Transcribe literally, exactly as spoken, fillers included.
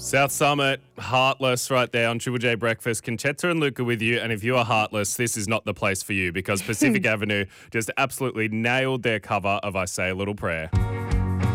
South Summit, Heartless right there on Triple J Breakfast. Conchetta and Luca with you. And if you are heartless, this is not the place for you because Pacific Avenue just absolutely nailed their cover of I Say a Little Prayer.